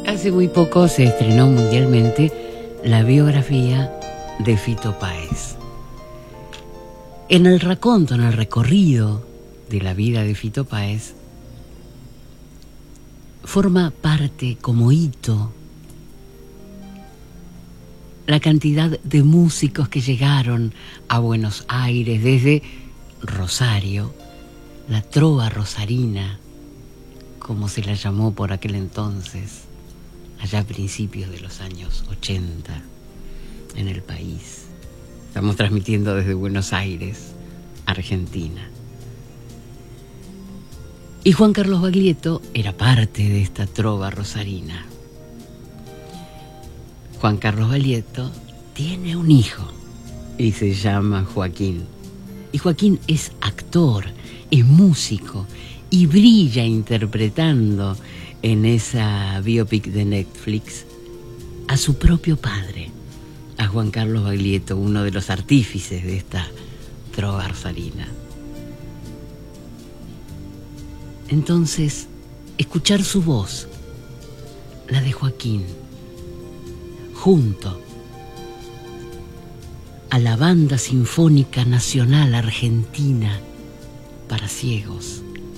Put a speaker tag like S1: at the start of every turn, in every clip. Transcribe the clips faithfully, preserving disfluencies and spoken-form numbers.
S1: Hace muy poco se estrenó mundialmente la biografía de Fito Páez. En el raconto, en el recorrido de la vida de Fito Páez, forma parte como hito la cantidad de músicos que llegaron a Buenos Aires desde Rosario, la trova rosarina, como se la llamó por aquel entonces, allá a principios de los años ochenta, en el país. Estamos transmitiendo desde Buenos Aires, Argentina. Y Juan Carlos Baglietto era parte de esta trova rosarina. Juan Carlos Baglietto tiene un hijo y se llama Joaquín. Y Joaquín es actor, es músico y brilla interpretando en esa biopic de Netflix a su propio padre, a Juan Carlos Baglietto, uno de los artífices de esta trova rosarina. Entonces, escuchar su voz, la de Joaquín, junto a la Banda Sinfónica Nacional Argentina para Ciegos.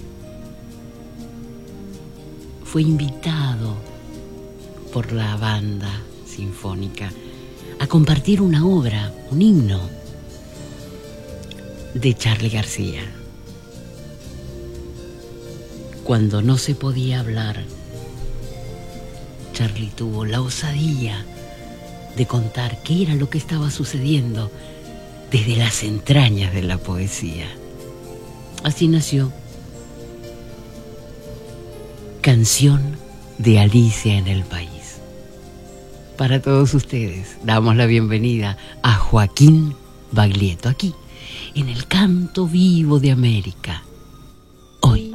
S1: Fue invitado por la banda sinfónica a compartir una obra, un himno de Charly García. Cuando no se podía hablar, Charly tuvo la osadía de contar qué era lo que estaba sucediendo desde las entrañas de la poesía. Así nació Canción de Alicia en el País. Para todos ustedes damos la bienvenida a Joaquín Baglietto, aquí en el Canto Vivo de América.